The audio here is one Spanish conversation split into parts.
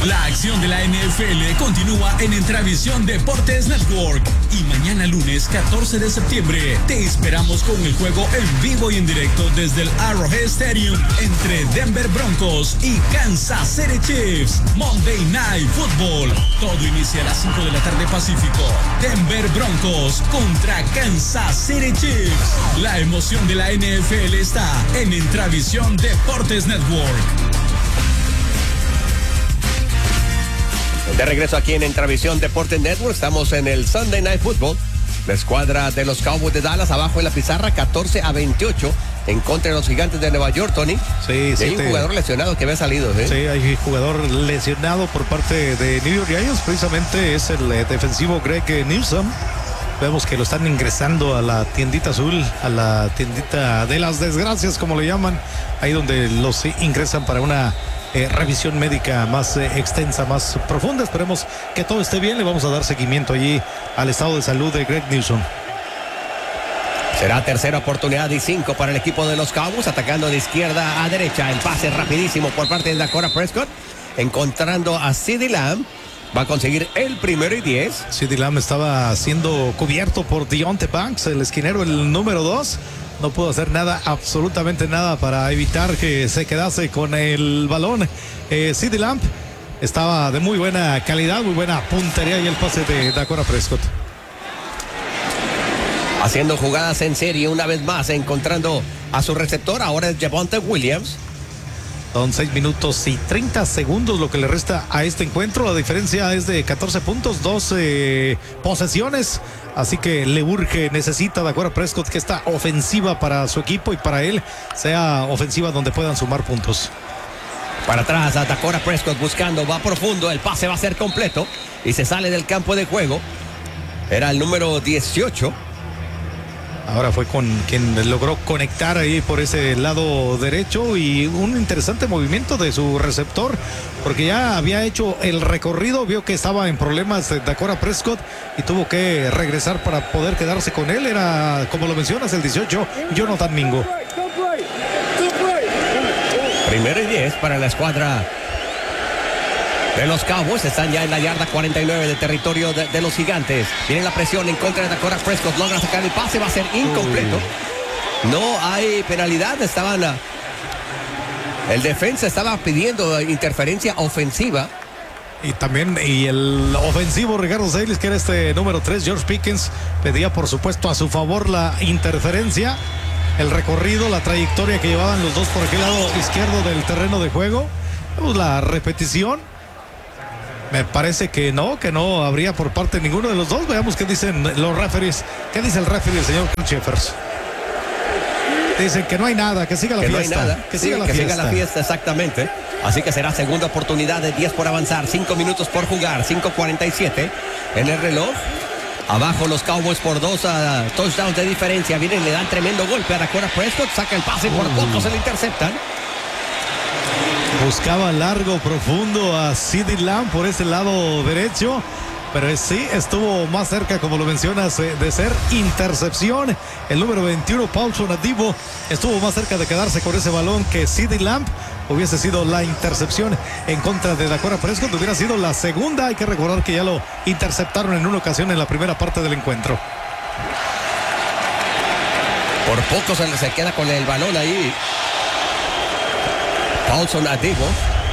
La acción de la NFL continúa en Entravisión Deportes Network. Y mañana lunes 14 de septiembre te esperamos con el juego en vivo y en directo desde el Arrowhead Stadium entre Denver Broncos y Kansas City Chiefs. Monday Night Football. Todo inicia a las 5 de la tarde Pacífico. Denver Broncos contra Kansas City Chiefs. La emoción de la NFL está en Entravisión Deportes Network. De regreso aquí en Entravisión Deportes Network, estamos en el Sunday Night Football. La escuadra de los Cowboys de Dallas abajo en la pizarra 14-28 en contra de los Gigantes de Nueva York, Tony. Sí, hay un jugador lesionado que había salido. Sí, hay jugador lesionado por parte de New York Giants. Precisamente es el defensivo Greg Newsome. Vemos que lo están ingresando a la tiendita azul, a la tiendita de las desgracias, como le llaman. Ahí donde los ingresan para una revisión médica más extensa, más profunda. Esperemos que todo esté bien. Le vamos a dar seguimiento allí al estado de salud de Greg Newsome. Será tercera oportunidad y 5 para el equipo de los Cowboys, atacando de izquierda a derecha. El pase rapidísimo por parte de Dakota Prescott, encontrando a CeeDee Lamb. Va a conseguir el 1º y 10. CeeDee Lamb estaba siendo cubierto por Deontay Banks, el esquinero, el número 2. No pudo hacer nada, absolutamente nada, para evitar que se quedase con el balón. CeeDee Lamb estaba de muy buena calidad, muy buena puntería, y el pase de Dakota Prescott. Haciendo jugadas en serie una vez más, encontrando a su receptor. Ahora es Javonte Williams. Son 6 minutos y 30 segundos lo que le resta a este encuentro. La diferencia es de 14 puntos, 12 posesiones. Así que le urge, necesita Dakota Prescott que esta ofensiva para su equipo y para él sea ofensiva donde puedan sumar puntos. Para atrás a Dakota Prescott buscando, va profundo, el pase va a ser completo y se sale del campo de juego. Era el número 18. Ahora fue con quien logró conectar ahí por ese lado derecho, y un interesante movimiento de su receptor, porque ya había hecho el recorrido, vio que estaba en problemas Dakota Prescott y tuvo que regresar para poder quedarse con él. Era, como lo mencionas, el 18, Jonathan Mingo. 1º y 10 para la escuadra de los Cowboys. Están ya en la yarda 49 del territorio de los Gigantes. Viene la presión en contra de Dakota Prescott. Logra sacar el pase, va a ser incompleto. No hay penalidad. El defensa estaba pidiendo interferencia ofensiva. Y también, y el ofensivo Ricardo Sayles, que era este número 3, George Pickens, pedía por supuesto a su favor la interferencia. El recorrido, la trayectoria que llevaban los dos por aquel lado izquierdo del terreno de juego. Vemos la repetición. Me parece que no habría por parte de ninguno de los dos. Veamos qué dicen los referees. ¿Qué dice el referee, el señor Jeffers? Dicen que no hay nada, que siga la fiesta. No hay nada. Que siga la fiesta, exactamente. Así que será segunda oportunidad de 10 por avanzar, 5 minutos por jugar, 5:47 en el reloj. Abajo los Cowboys por 2 touchdowns de diferencia. Vienen, le dan tremendo golpe a Dakota Prescott, saca el pase, por poco se le interceptan. Buscaba largo, profundo a CeeDee Lamb por ese lado derecho, pero sí estuvo más cerca, como lo mencionas, de ser intercepción. El número 21, Paulson Adebo, estuvo más cerca de quedarse con ese balón que CeeDee Lamb. Hubiese sido la intercepción en contra de Dakota Prescott, hubiera sido la segunda. Hay que recordar que ya lo interceptaron en una ocasión en la primera parte del encuentro. Por poco se queda con el balón ahí Paulson Adebo.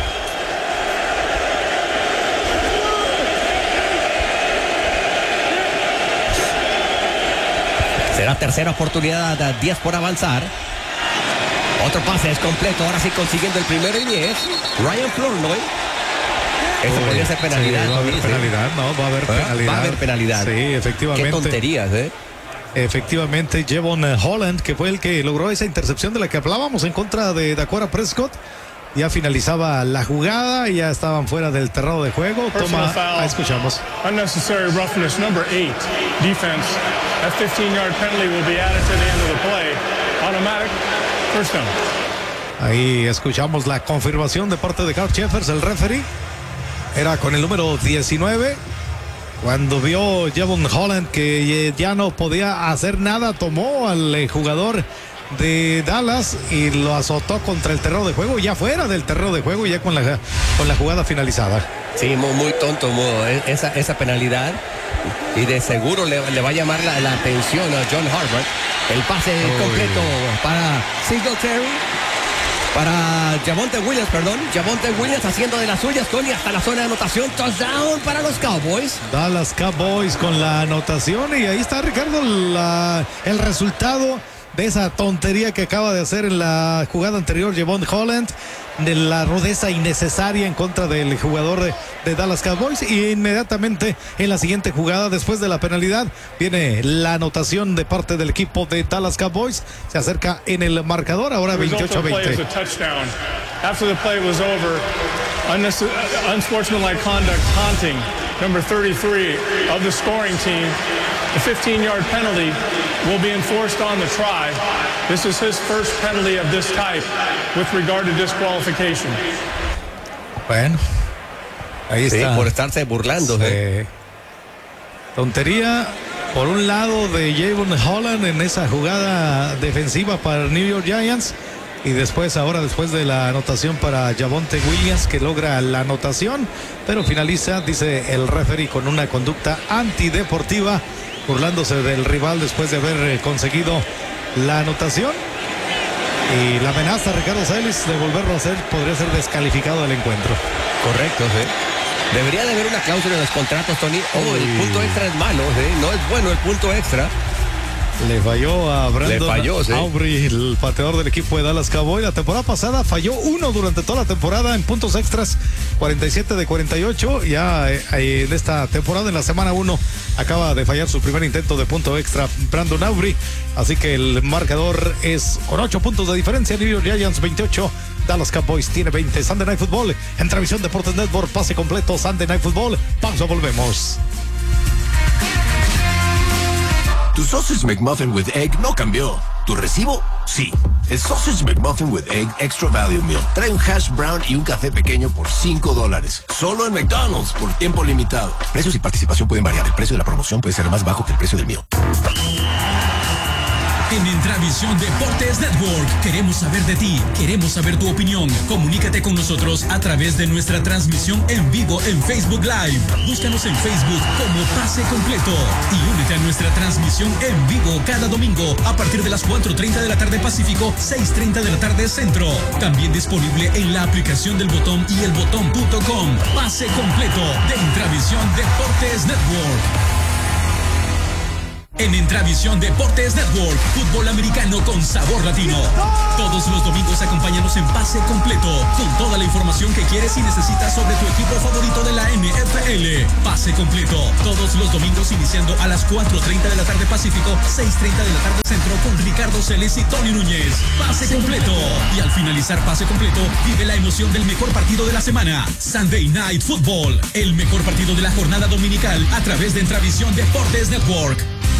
Será tercera oportunidad, 10 por avanzar. Otro pase es completo, ahora sí consiguiendo el 1º y 10. Ryan Flournoy. Eso podría ser penalidad. Sí, va a haber penalidad, va a haber penalidad. Va a haber penalidad. Sí, efectivamente. Qué tonterías, Efectivamente, Jevon Holland, que fue el que logró esa intercepción de la que hablábamos en contra de Dakota Prescott. Ya finalizaba la jugada y ya estaban fuera del terreno de juego. Escuchamos. Unnecessary roughness number 8. Defense. That 15-yard penalty will be added to the end of the play. Automatic. First down. Ahí escuchamos la confirmación de parte de Carl Jeffers, el referee. Era con el número 19. Cuando vio Jevon Holland que ya no podía hacer nada, tomó al jugador de Dallas y lo azotó contra el terreno de juego, ya fuera del terreno de juego, ya con la jugada finalizada. Sí, muy tonto esa penalidad. Y de seguro le va a llamar la atención a John Harbaugh. El pase completo para Singletary. Para Javonte Williams haciendo de las suyas, Tony, hasta la zona de anotación. Touchdown para los Cowboys. Dallas Cowboys con la anotación. Y ahí está, Ricardo, el resultado de esa tontería que acaba de hacer en la jugada anterior Jevon Holland, de la rudeza innecesaria en contra del jugador de Dallas Cowboys. Y inmediatamente en la siguiente jugada, después de la penalidad, viene la anotación de parte del equipo de Dallas Cowboys. Se acerca en el marcador, ahora 28-20. After the play was over, unsportsmanlike conduct taunting number 33 of the scoring team. The 15-yard penalty will be enforced on the try. This is his first penalty of this type with regard to disqualification. Bueno, ahí está. Sí, por estarse burlando. Tontería por un lado de Jevon Holland en esa jugada defensiva para New York Giants. Y después de la anotación para Javonte Williams, que logra la anotación, pero finaliza, dice el referee, con una conducta antideportiva, burlándose del rival después de haber conseguido la anotación. Y la amenaza, Ricardo Saelis, de volverlo a hacer, podría ser descalificado del encuentro. Correcto, sí. Debería de haber una cláusula en los contratos, Tony. El punto extra es malo, no es bueno el punto extra. Le falló a Brandon Aubrey, el pateador del equipo de Dallas Cowboys. La temporada pasada falló uno durante toda la temporada en puntos extras, 47 de 48. Ya en esta temporada, en la semana 1, acaba de fallar su primer intento de punto extra Brandon Aubrey. Así que el marcador es con 8 puntos de diferencia. New York Giants 28, Dallas Cowboys tiene 20. Sunday Night Football en Transmisión Deportes Network, pase completo. Sunday Night Football, pausa, volvemos. Tu Sausage McMuffin with Egg no cambió. ¿Tu recibo? Sí. El Sausage McMuffin with Egg Extra Value Meal trae un hash brown y un café pequeño por $5. Solo en McDonald's por tiempo limitado. Precios y participación pueden variar. El precio de la promoción puede ser más bajo que el precio del meal. En Intravisión Deportes Network queremos saber de ti, queremos saber tu opinión. Comunícate con nosotros a través de nuestra transmisión en vivo en Facebook Live. Búscanos en Facebook como Pase Completo y únete a nuestra transmisión en vivo cada domingo a partir de las 4:30 de la tarde Pacífico, 6:30 de la tarde Centro. También disponible en la aplicación del Botón y elbotón.com. Pase Completo de Intravisión Deportes Network. En Intravisión Deportes Network, fútbol americano con sabor latino. Todos los domingos acompáñanos en Pase Completo, con toda la información que quieres y necesitas sobre tu equipo favorito de la NFL. Pase Completo, todos los domingos iniciando a las 4:30 de la tarde Pacífico, 6:30 de la tarde Centro, con Ricardo Celes y Tony Núñez. Pase Completo. Y al finalizar Pase Completo, vive la emoción del mejor partido de la semana. Sunday Night Football, el mejor partido de la jornada dominical a través de Intravisión Deportes Network.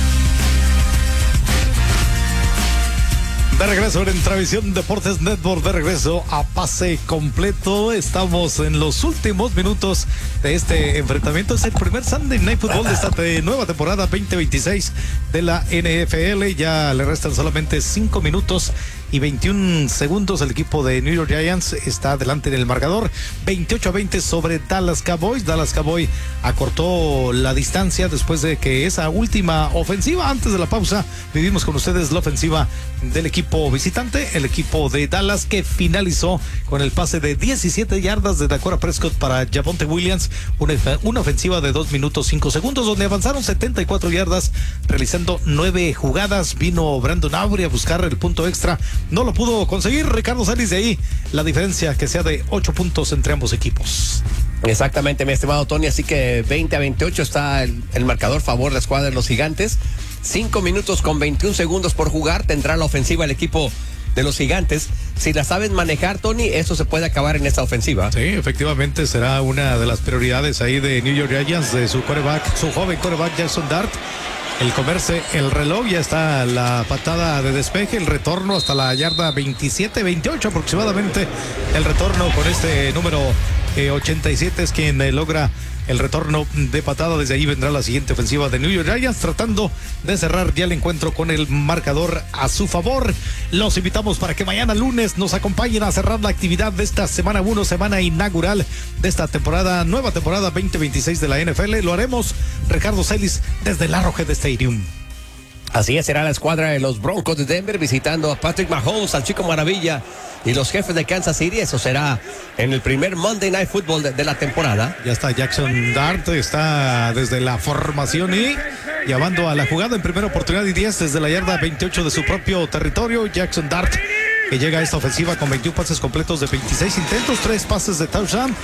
De regreso en Intravisión Deportes Network, de regreso a Pase Completo. Estamos en los últimos minutos de este enfrentamiento. Es el primer Sunday Night Football de esta nueva temporada 2026 de la NFL. Ya le restan solamente 5 minutos y 21 segundos. El equipo de New York Giants está adelante en el marcador, 28-20 sobre Dallas Cowboys. Dallas Cowboys acortó la distancia después de que esa última ofensiva, antes de la pausa, vivimos con ustedes la ofensiva del equipo visitante, el equipo de Dallas, que finalizó con el pase de 17 yardas de Dakota Prescott para Javonte Williams, una ofensiva de 2 minutos 5 segundos, donde avanzaron 74 yardas, realizando 9 jugadas. Vino Brandon Aubrey a buscar el punto extra, no lo pudo conseguir. Ricardo Saelis, de ahí la diferencia que sea de 8 puntos entre ambos equipos. Exactamente, mi estimado Tony, así que 20-28 está el marcador favor de la escuadra de los Gigantes. 5 minutos con 21 segundos por jugar tendrá la ofensiva el equipo de los Gigantes. Si la sabes manejar, Tony, eso se puede acabar en esta ofensiva. Sí, efectivamente será una de las prioridades ahí de New York Giants, de su quarterback, su joven quarterback Jackson Dart. El comerse el reloj, ya está la patada de despeje, el retorno hasta la yarda 27-28 aproximadamente, el retorno con este número 87 es quien logra el retorno de patada. Desde ahí vendrá la siguiente ofensiva de New York Giants, tratando de cerrar ya el encuentro con el marcador a su favor. Los invitamos para que mañana lunes nos acompañen a cerrar la actividad de esta semana 1, semana inaugural de esta temporada, nueva temporada 2026 de la NFL. Lo haremos, Ricardo Celis, desde el Arrowhead Stadium. Así es, será la escuadra de los Broncos de Denver visitando a Patrick Mahomes, al Chico Maravilla y los Jefes de Kansas City. Eso será en el primer Monday Night Football de la temporada. Ya está Jackson Dart, está desde la formación y llamando a la jugada en primera oportunidad y 10 desde la yarda 28 de su propio territorio. Jackson Dart, que llega a esta ofensiva con 21 pases completos de 26 intentos, 3 pases de touchdown,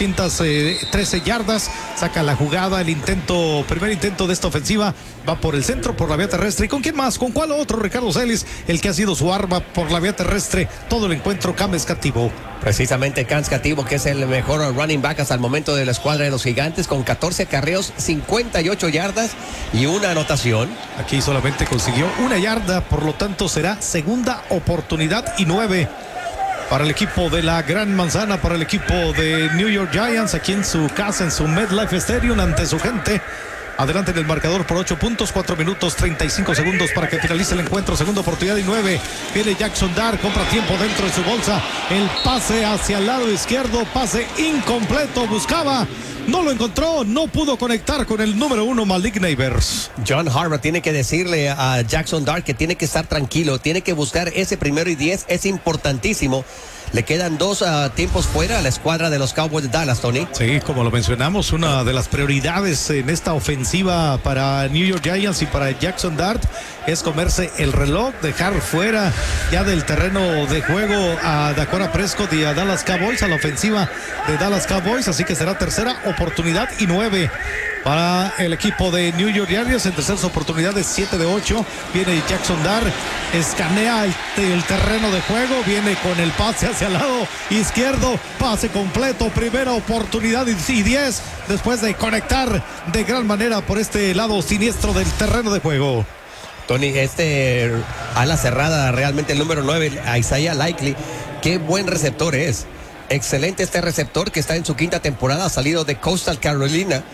213 yardas, saca la jugada, primer intento de esta ofensiva, va por el centro, por la vía terrestre. ¿Y con quién más? ¿Con cuál otro? Ricardo Celis, el que ha sido su arma por la vía terrestre todo el encuentro, Cam Escativo. Precisamente Cam Escativo, que es el mejor running back hasta el momento de la escuadra de los Gigantes, con 14 acarreos, 58 yardas y una anotación. Aquí solamente consiguió 1 yarda, por lo tanto será segunda oportunidad y 9 para el equipo de la Gran Manzana, para el equipo de New York Giants, aquí en su casa, en su MetLife Stadium, ante su gente. Adelante en el marcador por 8 puntos, 4 minutos 35 segundos para que finalice el encuentro. Segunda oportunidad y 9. Viene Jackson Dart, compra tiempo dentro de su bolsa. El pase hacia el lado izquierdo, pase incompleto. Buscaba, no lo encontró, no pudo conectar con el número 1, Malik Neighbors. John Harbaugh tiene que decirle a Jackson Dart que tiene que estar tranquilo, tiene que buscar ese 1º y 10, es importantísimo. Le quedan 2 tiempos fuera a la escuadra de los Cowboys de Dallas, Tony. Sí, como lo mencionamos, una de las prioridades en esta ofensiva para New York Giants y para Jackson Dart es comerse el reloj, dejar fuera ya del terreno de juego a Dakota Prescott y a Dallas Cowboys, a la ofensiva de Dallas Cowboys. Así que será tercera oportunidad y 9 para el equipo de New York Giants. En terceras oportunidades, 7 de 8. Viene Jackson Dart, escanea el terreno de juego, viene con el pase hacia el lado izquierdo, pase completo, primera oportunidad y 10, después de conectar de gran manera por este lado siniestro del terreno de juego. Tony, ala cerrada, realmente el número 9, Isaiah Likely, qué buen receptor es. Excelente este receptor que está en su 5ª temporada, salido de Coastal Carolina.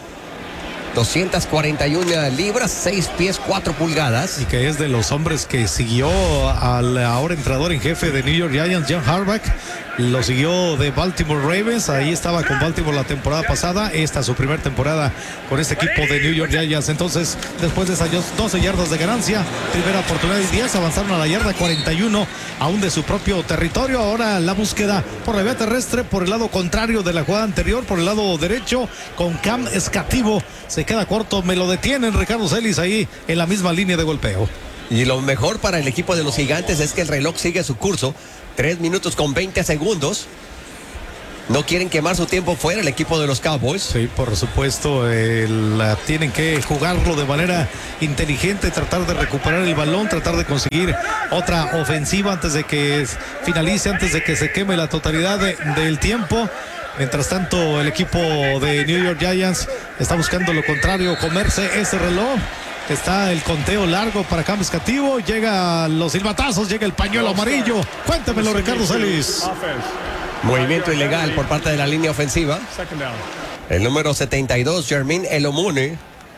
241 libras, 6 pies, 4 pulgadas. Y que es de los hombres que siguió al ahora entrenador en jefe de New York Giants, John Harbaugh. Lo siguió de Baltimore Ravens. Ahí estaba con Baltimore la temporada pasada. Esta es su primera temporada con este equipo de New York Giants. Entonces, después de esas 12 yardas de ganancia, primera oportunidad y 10, avanzaron a la yarda 41, aún de su propio territorio. Ahora la búsqueda por la vía terrestre, por el lado contrario de la jugada anterior, por el lado derecho, con Cam Escativo. Se queda corto, me lo detienen, Ricardo Celis, ahí en la misma línea de golpeo. Y lo mejor para el equipo de los Gigantes es que el reloj sigue su curso. 3 minutos con 20 segundos. No quieren quemar su tiempo fuera el equipo de los Cowboys. Sí, por supuesto, tienen que jugarlo de manera inteligente, tratar de recuperar el balón, tratar de conseguir otra ofensiva antes de que finalice, antes de que se queme la totalidad del tiempo. Mientras tanto, el equipo de New York Giants está buscando lo contrario, comerse ese reloj. Está el conteo largo para Cam Escativo. Llega los silbatazos, llega el pañuelo amarillo. Cuéntemelo, Ricardo Celis. Movimiento ilegal por parte de la línea ofensiva. El número 72, Jermaine Elomouni.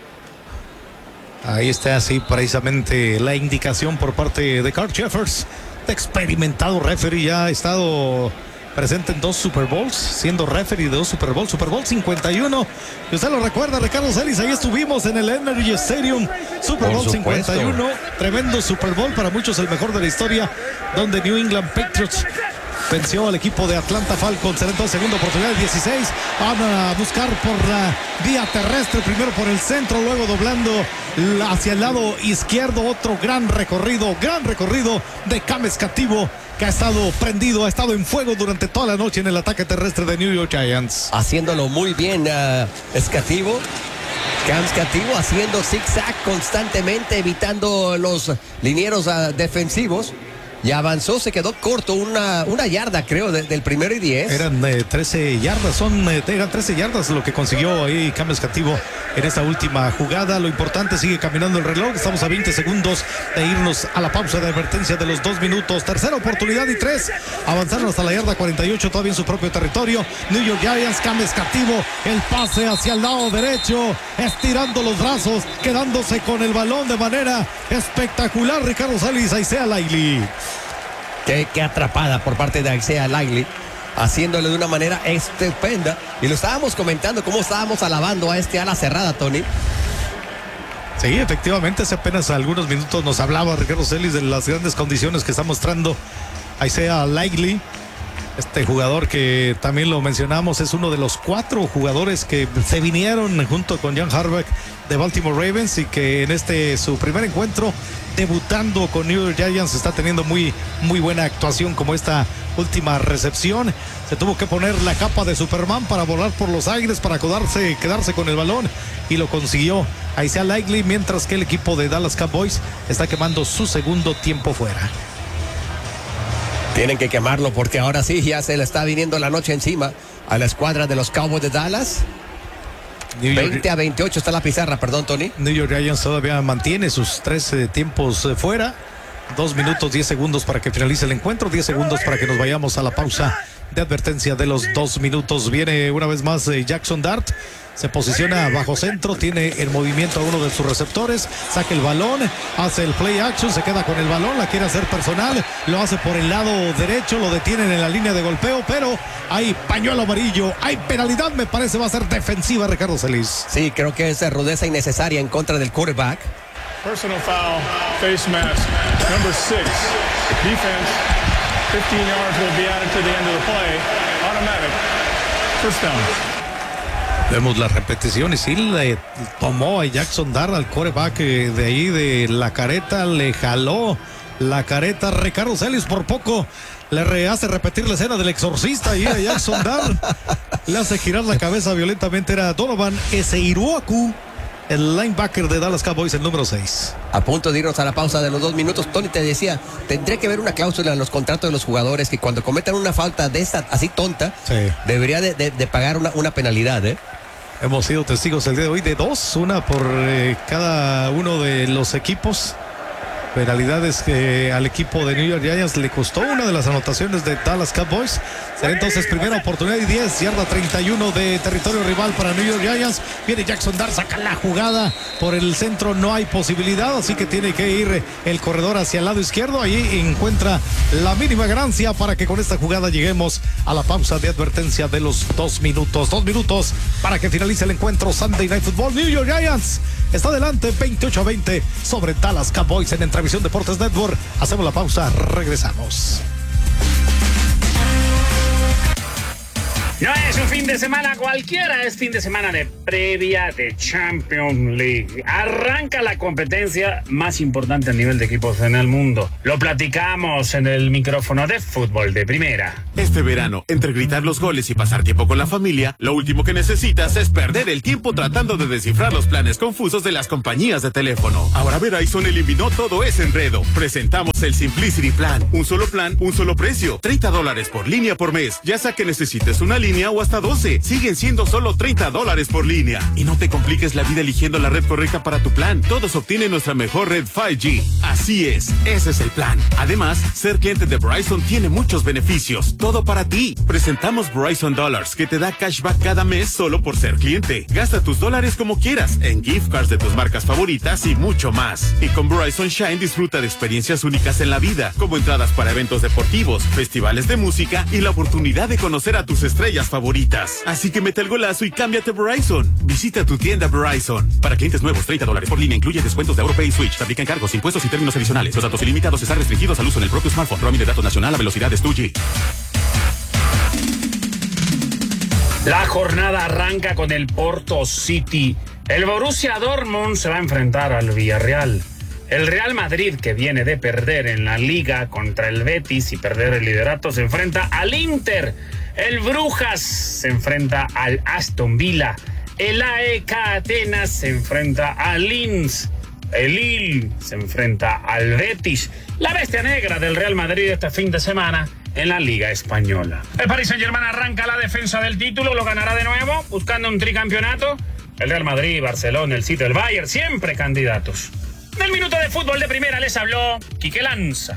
Ahí está así precisamente la indicación por parte de Carl Jeffers. Experimentado referee, ya ha estado presente en 2 Super Bowls, siendo referee de 2 Super Bowls, Super Bowl 51. Y usted lo recuerda, Ricardo Celis, ahí estuvimos en el Energy Stadium, Super Bowl 51. Tremendo Super Bowl, para muchos el mejor de la historia, donde New England Patriots venció al equipo de Atlanta Falcons. Será entonces segunda oportunidad, 16. Van a buscar por la vía terrestre, primero por el centro, luego doblando hacia el lado izquierdo. Otro gran recorrido de Cam Escativo, que ha estado prendido, ha estado en fuego durante toda la noche en el ataque terrestre de New York Giants. Haciéndolo muy bien, Escativo. Cam Escativo haciendo zigzag constantemente, evitando los linieros defensivos. y avanzó, se quedó corto, una yarda creo del primero y 10. Eran 13 yardas, eran 13 yardas lo que consiguió ahí Cam Escativo en esta última jugada. Lo importante, sigue caminando el reloj, estamos a 20 segundos de irnos a la pausa de advertencia de los 2 minutos. Tercera oportunidad y 3, avanzaron hasta la yarda 48, todavía en su propio territorio. New York Giants, Cam Escativo, el pase hacia el lado derecho, estirando los brazos, quedándose con el balón de manera espectacular. Ricardo Salis, Isaiah Likely. Qué atrapada por parte de Isaiah Likely, haciéndole de una manera estupenda. Y lo estábamos comentando, cómo estábamos alabando a este ala cerrada, Tony. Sí, efectivamente, hace apenas algunos minutos nos hablaba Ricardo Celis de las grandes condiciones que está mostrando Isaiah Likely. Este jugador que también lo mencionamos es uno de los 4 jugadores que se vinieron junto con Jan Harbaugh de Baltimore Ravens y que en su primer encuentro debutando con New York Giants está teniendo muy buena actuación, como esta última recepción. Se tuvo que poner la capa de Superman para volar por los aires, para quedarse con el balón, y lo consiguió Isaiah Likely, mientras que el equipo de Dallas Cowboys está quemando su segundo tiempo fuera. Tienen que quemarlo porque ahora sí ya se le está viniendo la noche encima a la escuadra de los Cowboys de Dallas. 20-28 está la pizarra, perdón, Tony. New York Giants todavía mantiene sus 13 tiempos fuera. 2 minutos 10 segundos para que finalice el encuentro, 10 segundos para que nos vayamos a la pausa de advertencia de los 2 minutos. Viene una vez más Jackson Dart, se posiciona bajo centro, tiene el movimiento a uno de sus receptores, saca el balón, hace el play action, se queda con el balón, la quiere hacer personal, lo hace por el lado derecho, lo detienen en la línea de golpeo, pero hay pañuelo amarillo, hay penalidad, me parece va a ser defensiva, Ricardo Celis. Sí, creo que es rudeza innecesaria en contra del quarterback. Personal foul, face mask, number 6, defense, 15 yards will be added to the end of the play, automatic, first down. Vemos la repetición y sí le tomó a Jackson Dart al quarterback de ahí de la careta, le jaló la careta. Ricardo Celis por poco le hace repetir la escena del exorcista y a Jackson Dart le hace girar la cabeza violentamente. Era Donovan Eseiruaku, el linebacker de Dallas Cowboys, el número 6. A punto de irnos a la pausa de los 2 minutos, Tony te decía, tendría que haber una cláusula en los contratos de los jugadores que cuando cometan una falta de esta así tonta, sí, debería de pagar una penalidad, ¿eh? Hemos sido testigos el día de hoy de 2, una por cada uno de los equipos. Penalidades que al equipo de New York Giants le costó una de las anotaciones de Dallas Cowboys. Será entonces primera oportunidad y 10, yarda 31 de territorio rival para New York Giants. Viene Jackson Dart, saca la jugada por el centro, no hay posibilidad, así que tiene que ir el corredor hacia el lado izquierdo. Allí encuentra la mínima ganancia para que con esta jugada lleguemos a la pausa de advertencia de los 2 minutos. 2 minutos para que finalice el encuentro. Sunday Night Football. New York Giants está adelante 28-20 sobre Dallas Cowboys en Entrevisión Deportes Network. Hacemos la pausa, regresamos. No es un fin de semana cualquiera, es fin de semana de previa de Champions League. Arranca la competencia más importante a nivel de equipos en el mundo. Lo platicamos en el micrófono de Fútbol de Primera. Este verano, entre gritar los goles y pasar tiempo con la familia, lo último que necesitas es perder el tiempo tratando de descifrar los planes confusos de las compañías de teléfono. Ahora Verizon eliminó todo ese enredo. Presentamos el Simplicity Plan. Un solo plan, un solo precio. $30 por línea por mes. Ya sea que necesites una línea o hasta 12, siguen siendo solo $30 por línea. Y no te compliques la vida eligiendo la red correcta para tu plan. Todos obtienen nuestra mejor red 5G. Así es, ese es el plan. Además, ser cliente de Verizon tiene muchos beneficios. Todo para ti. Presentamos Verizon Dollars, que te da cashback cada mes solo por ser cliente. Gasta tus dólares como quieras, en gift cards de tus marcas favoritas y mucho más. Y con Verizon Shine disfruta de experiencias únicas en la vida, como entradas para eventos deportivos, festivales de música y la oportunidad de conocer a tus estrellas favoritas. Así que mete el golazo y cámbiate a Verizon. Visita tu tienda Verizon. Para clientes nuevos, $30 por línea, incluye descuentos de AuroPay y Switch. Se aplican cargos, impuestos y términos adicionales. Los datos ilimitados están restringidos al uso en el propio smartphone. Roaming de datos nacional a velocidades 2G. La jornada arranca con el Porto City. El Borussia Dortmund se va a enfrentar al Villarreal. El Real Madrid, que viene de perder en la Liga contra el Betis y perder el liderato, se enfrenta al Inter. El Brujas se enfrenta al Aston Villa. El AEK Atenas se enfrenta al Linz. El Lille se enfrenta al Betis. la bestia negra del Real Madrid este fin de semana en la Liga Española. El Paris Saint-Germain arranca la defensa del título, lo ganará de nuevo, buscando un tricampeonato. El Real Madrid, Barcelona, el City, el Bayern, siempre candidatos. Del minuto de fútbol de primera les habló Quique Lanza.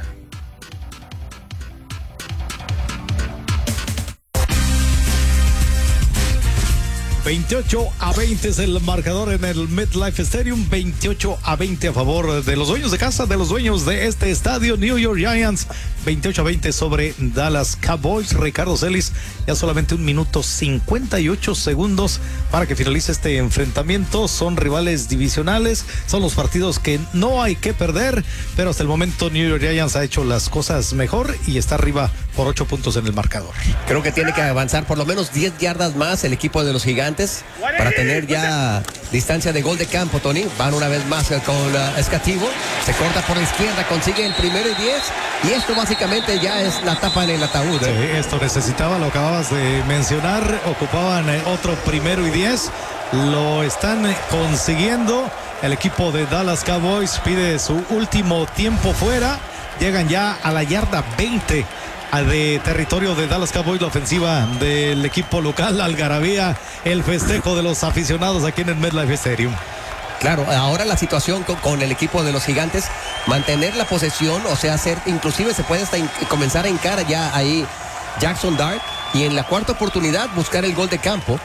28-20 es el marcador en el MetLife Stadium. 28-20 a favor de los dueños de casa, de los dueños de este estadio, New York Giants. 28-20 sobre Dallas Cowboys. Ricardo Celis, ya solamente 1 minuto 58 segundos para que finalice este enfrentamiento. Son rivales divisionales, son los partidos que no hay que perder, pero hasta el momento New York Giants ha hecho las cosas mejor y está arriba por 8 puntos en el marcador. Creo que tiene que avanzar por lo menos 10 yardas más el equipo de los Gigantes para tener ya distancia de gol de campo, Tony. Van una vez más con Escativo, se corta por la izquierda, consigue el 1º y 10, y esto básicamente ya es la tapa en el ataúd. Sí, esto necesitaba, lo acababas de mencionar, ocupaban otro 1º y 10, lo están consiguiendo. El equipo de Dallas Cowboys pide su último tiempo fuera, llegan ya a la yarda 20 de territorio de Dallas Cowboys. La ofensiva del equipo local, algarabía, el festejo de los aficionados aquí en el MetLife Stadium. Claro, ahora la situación con el equipo de los Gigantes, mantener la posesión, o sea, inclusive se puede hasta comenzar a encarar ya ahí Jackson Dart, y en la cuarta oportunidad buscar el gol de campo,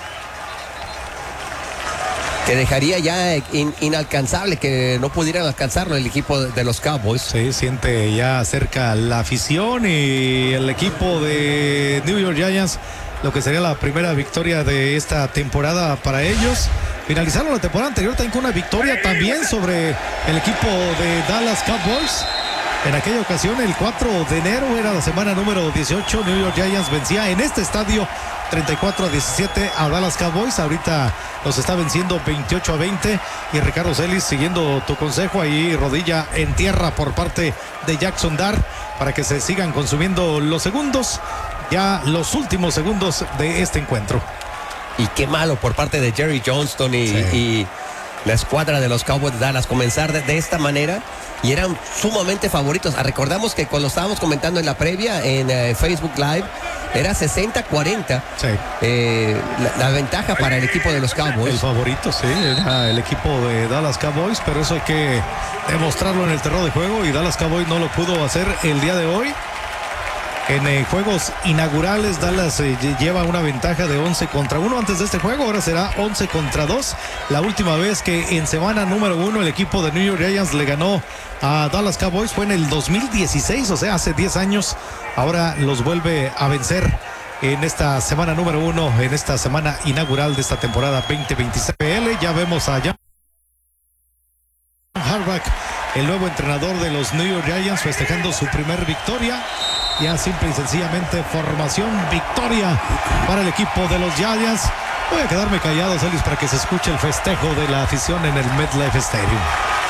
que dejaría ya inalcanzable, que no pudieran alcanzarlo el equipo de los Cowboys. Sí, siente ya cerca la afición y el equipo de New York Giants, lo que sería la primera victoria de esta temporada para ellos. Finalizaron la temporada anterior también con una victoria también sobre el equipo de Dallas Cowboys. En aquella ocasión, el 4 de enero, era la semana número 18, New York Giants vencía en este estadio 34-17 a Dallas Cowboys. Ahorita los está venciendo 28-20, y Ricardo Celis, siguiendo tu consejo, ahí rodilla en tierra por parte de Jackson Dart para que se sigan consumiendo los segundos, ya los últimos segundos de este encuentro. Y qué malo por parte de Jerry Johnston y la escuadra de los Cowboys de Dallas comenzar de esta manera, y eran sumamente favoritos. Recordamos que cuando estábamos comentando en la previa en Facebook Live, era 60-40 la ventaja para el equipo de los Cowboys. El favorito, sí, era el equipo de Dallas Cowboys, pero eso hay que demostrarlo en el terreno de juego, y Dallas Cowboys no lo pudo hacer el día de hoy. En juegos inaugurales, Dallas lleva una ventaja de 11-1 antes de este juego. Ahora será 11-2. La última vez que en semana número 1 el equipo de New York Giants le ganó a Dallas Cowboys fue en el 2016, o sea, hace 10 años. Ahora los vuelve a vencer en esta semana número 1, en esta semana inaugural de esta temporada 2026 PL. Ya vemos a John Harbaugh, el nuevo entrenador de los New York Giants, festejando su primer victoria. Ya simple y sencillamente formación, victoria para el equipo de los Giants. Voy a quedarme callado, Celis, para que se escuche el festejo de la afición en el MetLife Stadium.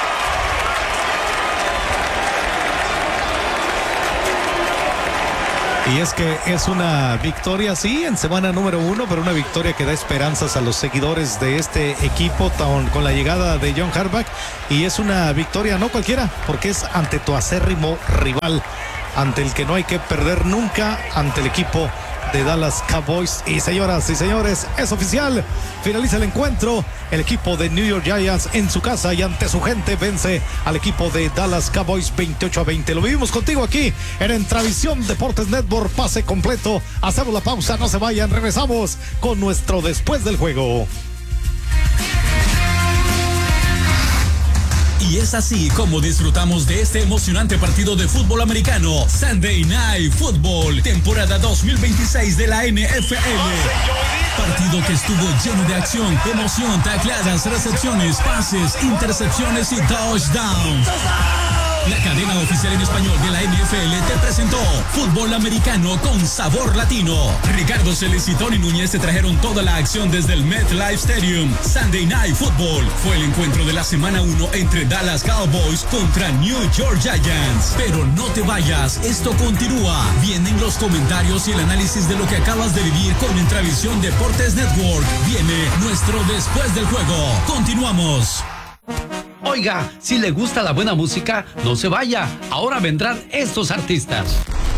Y es que es una victoria, sí, en semana número 1, pero una victoria que da esperanzas a los seguidores de este equipo con la llegada de John Harbaugh. Y es una victoria no cualquiera, porque es ante tu acérrimo rival, ante el que no hay que perder nunca, ante el equipo de Dallas Cowboys. Y señoras y señores, es oficial, finaliza el encuentro. El equipo de New York Giants en su casa y ante su gente vence al equipo de Dallas Cowboys 28-20. Lo vivimos contigo aquí en Entravisión Deportes Network. Pase completo, hacemos la pausa, no se vayan, regresamos con nuestro después del juego. Y es así como disfrutamos de este emocionante partido de fútbol americano, Sunday Night Football, temporada 2026 de la NFL. Partido que estuvo lleno de acción, emoción, tacleadas, recepciones, pases, intercepciones y touchdowns. La cadena oficial en español de la NFL te presentó fútbol americano con sabor latino. Ricardo Celis y Tony Núñez te trajeron toda la acción desde el MetLife Stadium. Sunday Night Football fue el encuentro de la semana 1 entre Dallas Cowboys contra New York Giants. Pero no te vayas, esto continúa. Vienen los comentarios y el análisis de lo que acabas de vivir con Entravisión Deportes Network. Viene nuestro después del juego. Continuamos. Oiga, si le gusta la buena música, no se vaya. Ahora vendrán estos artistas.